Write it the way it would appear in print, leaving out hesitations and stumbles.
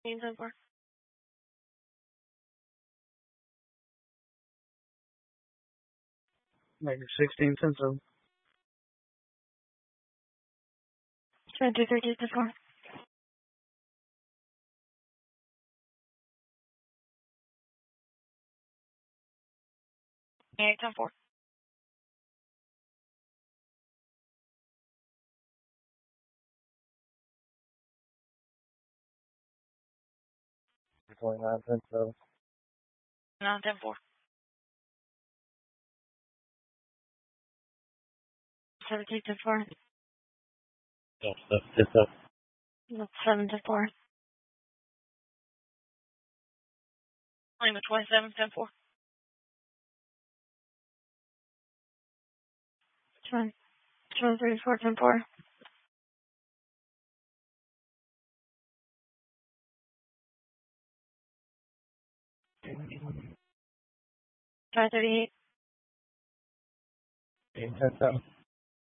10-4. -16-7. 22-13-4. 8-4. 29-7. 9-4. 17-4. It's up. 7-4. Lima 27-4. 24-10-4. 5-38. 8-7.